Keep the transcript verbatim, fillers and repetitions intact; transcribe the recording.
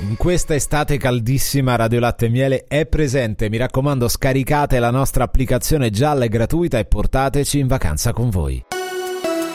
In questa estate caldissima Radio Latte e Miele è presente. Mi raccomando, scaricate la nostra applicazione gialla e gratuita e portateci in vacanza con voi.